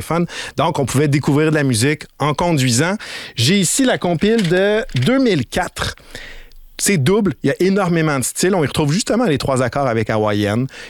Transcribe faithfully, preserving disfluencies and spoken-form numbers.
fun. Donc, on pouvait découvrir de la musique en conduisant. J'ai ici la compile de deux mille quatre. C'est double, il y a énormément de styles. On y retrouve justement les trois accords avec hawaïenne.